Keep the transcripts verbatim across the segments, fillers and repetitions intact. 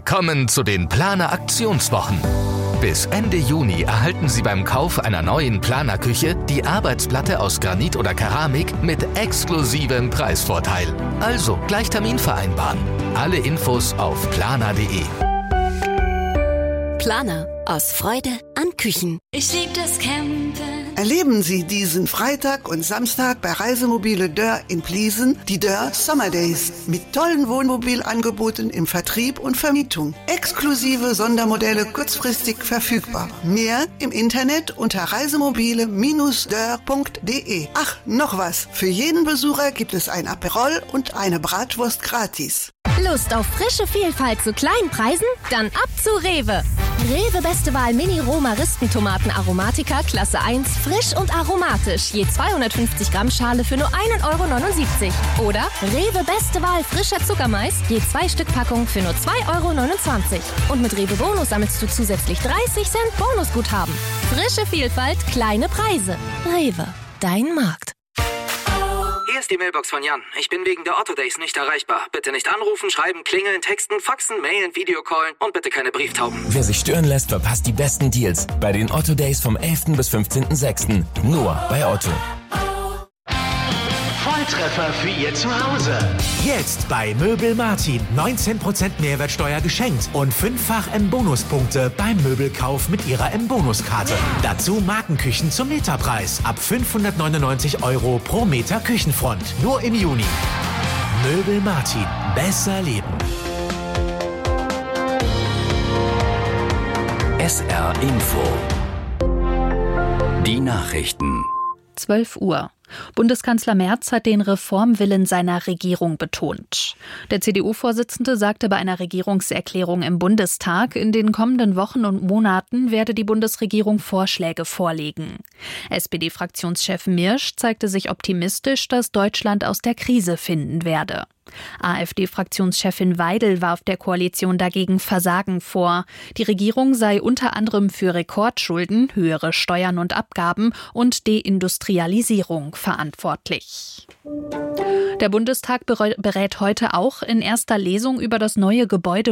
Willkommen zu den Planer Aktionswochen. Bis Ende Juni erhalten Sie beim Kauf einer neuen Planer-Küche die Arbeitsplatte aus Granit oder Keramik mit exklusivem Preisvorteil. Also gleich Termin vereinbaren. Alle Infos auf planer punkt de. Planer. Aus Freude an Küchen. Ich lieb das Campen. Erleben Sie diesen Freitag und Samstag bei Reisemobile Dörr in Pliesen die Dörr Summer Days mit tollen Wohnmobilangeboten im Vertrieb und Vermietung. Exklusive Sondermodelle kurzfristig verfügbar. Mehr im Internet unter reisemobile Bindestrich dörr punkt de. Ach, noch was. Für jeden Besucher gibt es ein Aperol und eine Bratwurst gratis. Lust auf frische Vielfalt zu kleinen Preisen? Dann ab zu Rewe. Rewe Beste Wahl Mini-Roh-Maristentomaten Aromatica Klasse eins, frisch und aromatisch. Je zweihundertfünfzig Gramm Schale für nur ein Euro neunundsiebzig. Oder Rewe Beste Wahl frischer Zuckermais, je zwei Stück Packung für nur zwei Euro neunundzwanzig. Und mit Rewe Bonus sammelst du zusätzlich dreißig Cent Bonusguthaben. Frische Vielfalt, kleine Preise. Rewe, dein Markt. Hier ist die Mailbox von Jan. Ich bin wegen der Otto Days nicht erreichbar. Bitte nicht anrufen, schreiben, klingeln, texten, faxen, mailen, Videocallen und bitte keine Brieftauben. Wer sich stören lässt, verpasst die besten Deals bei den Otto Days vom elften bis fünfzehnten sechsten Nur bei Otto. Volltreffer für Ihr Zuhause. Jetzt bei Möbel Martin. neunzehn Prozent Mehrwertsteuer geschenkt und fünffach M-Bonuspunkte beim Möbelkauf mit Ihrer M-Bonuskarte. Dazu Markenküchen zum Meterpreis. Ab fünfhundertneunundneunzig Euro pro Meter Küchenfront. Nur im Juni. Möbel Martin. Besser leben. S R Info. Die Nachrichten. zwölf Uhr. Bundeskanzler Merz hat den Reformwillen seiner Regierung betont. Der C D U-Vorsitzende sagte bei einer Regierungserklärung im Bundestag, in den kommenden Wochen und Monaten werde die Bundesregierung Vorschläge vorlegen. S P D-Fraktionschef Mirsch zeigte sich optimistisch, dass Deutschland aus der Krise finden werde. AfD-Fraktionschefin Weidel warf der Koalition dagegen Versagen vor. Die Regierung sei unter anderem für Rekordschulden, höhere Steuern und Abgaben und Deindustrialisierung verantwortlich. Der Bundestag berät heute auch in erster Lesung über das neue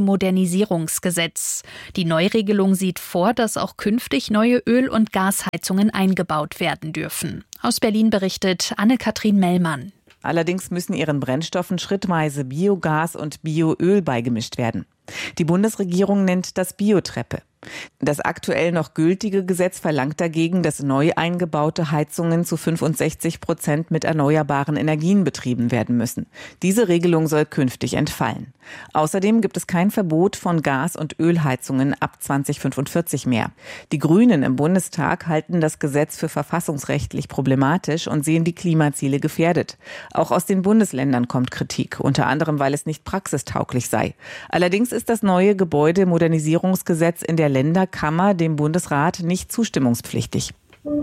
Gebäudemodernisierungsgesetz. Die Neuregelung sieht vor, dass auch künftig neue Öl- und Gasheizungen eingebaut werden dürfen. Aus Berlin berichtet Anne-Kathrin Mellmann. Allerdings müssen ihren Brennstoffen schrittweise Biogas und Bioöl beigemischt werden. Die Bundesregierung nennt das Biotreppe. Das aktuell noch gültige Gesetz verlangt dagegen, dass neu eingebaute Heizungen zu fünfundsechzig Prozent mit erneuerbaren Energien betrieben werden müssen. Diese Regelung soll künftig entfallen. Außerdem gibt es kein Verbot von Gas- und Ölheizungen ab zweitausendfünfundvierzig mehr. Die Grünen im Bundestag halten das Gesetz für verfassungsrechtlich problematisch und sehen die Klimaziele gefährdet. Auch aus den Bundesländern kommt Kritik, unter anderem, weil es nicht praxistauglich sei. Allerdings ist das neue Gebäudemodernisierungsgesetz in der Länderkammer dem Bundesrat nicht zustimmungspflichtig.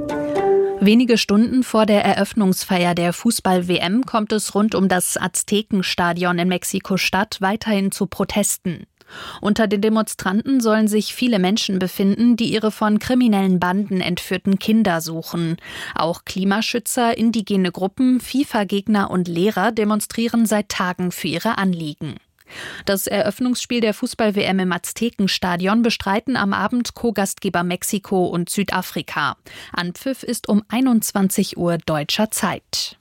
Wenige Stunden vor der Eröffnungsfeier der Fußball-W M kommt es rund um das Aztekenstadion in Mexiko-Stadt weiterhin zu Protesten. Unter den Demonstranten sollen sich viele Menschen befinden, die ihre von kriminellen Banden entführten Kinder suchen. Auch Klimaschützer, indigene Gruppen, FIFA-Gegner und Lehrer demonstrieren seit Tagen für ihre Anliegen. Das Eröffnungsspiel der Fußball-W M im Aztekenstadion bestreiten am Abend Co-Gastgeber Mexiko und Südafrika. Anpfiff ist um einundzwanzig Uhr deutscher Zeit.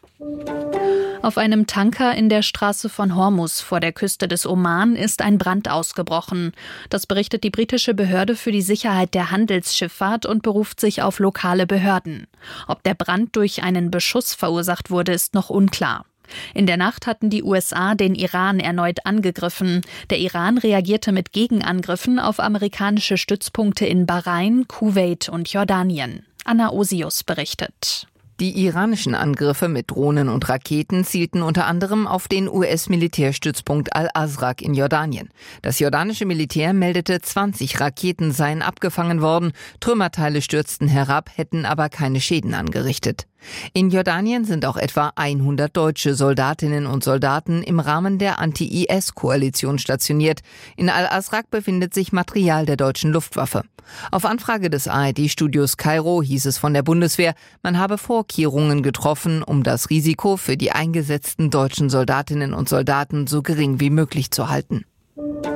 Auf einem Tanker in der Straße von Hormuz vor der Küste des Oman ist ein Brand ausgebrochen. Das berichtet die britische Behörde für die Sicherheit der Handelsschifffahrt und beruft sich auf lokale Behörden. Ob der Brand durch einen Beschuss verursacht wurde, ist noch unklar. In der Nacht hatten die U S A den Iran erneut angegriffen. Der Iran reagierte mit Gegenangriffen auf amerikanische Stützpunkte in Bahrain, Kuwait und Jordanien. Anna Osius berichtet. Die iranischen Angriffe mit Drohnen und Raketen zielten unter anderem auf den U S-Militärstützpunkt Al-Azraq in Jordanien. Das jordanische Militär meldete, zwanzig Raketen seien abgefangen worden. Trümmerteile stürzten herab, hätten aber keine Schäden angerichtet. In Jordanien sind auch etwa hundert deutsche Soldatinnen und Soldaten im Rahmen der Anti-I S-Koalition stationiert. In Al-Azraq befindet sich Material der deutschen Luftwaffe. Auf Anfrage des A R D-Studios Kairo hieß es von der Bundeswehr, man habe Vorkehrungen getroffen, um das Risiko für die eingesetzten deutschen Soldatinnen und Soldaten so gering wie möglich zu halten.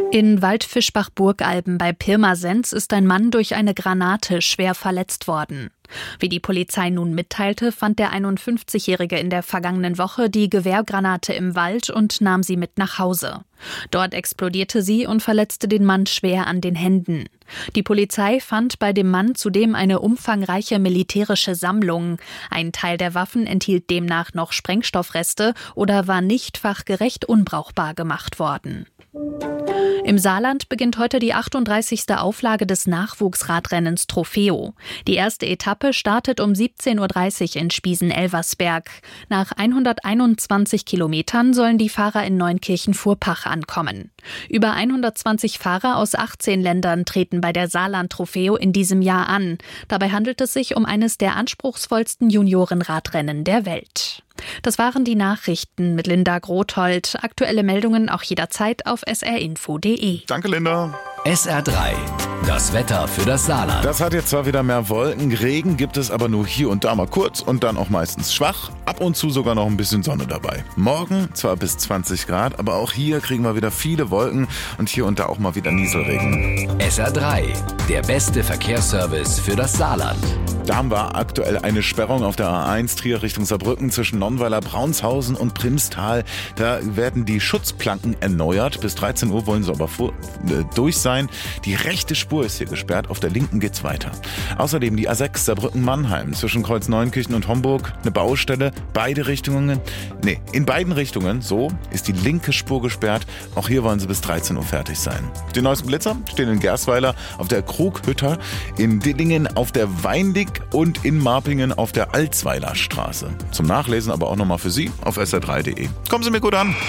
In Waldfischbach-Burgalben bei Pirmasens ist ein Mann durch eine Granate schwer verletzt worden. Wie die Polizei nun mitteilte, fand der einundfünfzigjährige in der vergangenen Woche die Gewehrgranate im Wald und nahm sie mit nach Hause. Dort explodierte sie und verletzte den Mann schwer an den Händen. Die Polizei fand bei dem Mann zudem eine umfangreiche militärische Sammlung. Ein Teil der Waffen enthielt demnach noch Sprengstoffreste oder war nicht fachgerecht unbrauchbar gemacht worden. Im Saarland beginnt heute die achtunddreißigste Auflage des Nachwuchsradrennens Trofeo. Die erste Etappe startet um siebzehn Uhr dreißig in Spiesen-Elversberg. Nach hunderteinundzwanzig Kilometern sollen die Fahrer in Neunkirchen-Furpach ankommen. Über hundertzwanzig Fahrer aus achtzehn Ländern treten bei der Saarland Trofeo in diesem Jahr an. Dabei handelt es sich um eines der anspruchsvollsten Juniorenradrennen der Welt. Das waren die Nachrichten mit Linda Grothold. Aktuelle Meldungen auch jederzeit auf s r info punkt d e. Danke, Linda. S R drei, das Wetter für das Saarland. Das hat jetzt zwar wieder mehr Wolken, Regen gibt es aber nur hier und da mal kurz und dann auch meistens schwach. Ab und zu sogar noch ein bisschen Sonne dabei. Morgen zwar bis zwanzig Grad, aber auch hier kriegen wir wieder viele Wolken und hier und da auch mal wieder Nieselregen. S R drei, der beste Verkehrsservice für das Saarland. Da haben wir aktuell eine Sperrung auf der A eins Trier Richtung Saarbrücken zwischen Nonnweiler, Braunshausen und Primstal. Da werden die Schutzplanken erneuert. Bis dreizehn Uhr wollen sie aber vor, äh, durch sein. Die rechte Spur ist hier gesperrt, auf der linken geht's weiter. Außerdem die A sechs Saarbrücken-Mannheim zwischen Kreuz-Neunkirchen und Homburg. Eine Baustelle, beide Richtungen. Nee, in beiden Richtungen, so, ist die linke Spur gesperrt. Auch hier wollen sie bis dreizehn Uhr fertig sein. Die neuesten Blitzer stehen in Gersweiler auf der Krughütter, in Dillingen auf der Weindig und in Marpingen auf der Alzweiler Straße. Zum Nachlesen aber auch nochmal für Sie auf s r drei punkt d e. Kommen Sie mir gut an.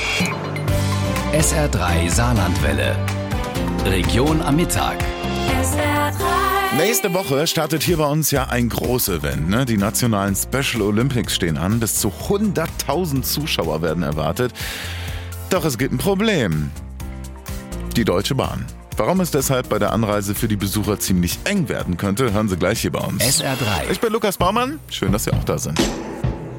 S R drei Saarlandwelle. Region am Mittag. S R drei. Nächste Woche startet hier bei uns ja ein Groß-Event. Ne? Die nationalen Special Olympics stehen an. Bis zu hunderttausend Zuschauer werden erwartet. Doch es gibt ein Problem. Die Deutsche Bahn. Warum es deshalb bei der Anreise für die Besucher ziemlich eng werden könnte, hören Sie gleich hier bei uns. S R drei. Ich bin Lukas Baumann. Schön, dass Sie auch da sind.